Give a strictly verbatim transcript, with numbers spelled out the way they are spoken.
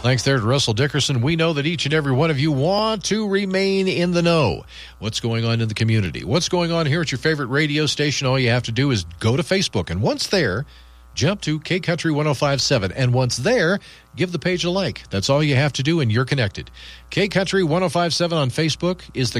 Thanks there to Russell Dickerson. We know that each and every one of you want to remain in the know. What's going on in the community? What's going on here at your favorite radio station? All you have to do is go to Facebook. And once there, jump to K Country one oh five point seven. And once there, give the page a like. That's all you have to do, and you're connected. K Country one oh five point seven on Facebook is the